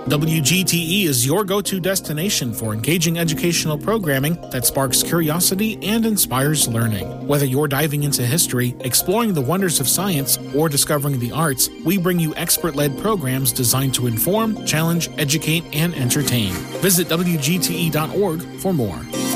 WGTE is your go-to destination for engaging educational programming that sparks curiosity and inspires learning. Whether you're diving into history, exploring the wonders of science, or discovering the arts, we bring you expert-led programs designed to inform, challenge, educate, and entertain. Visit WGTE.org for more.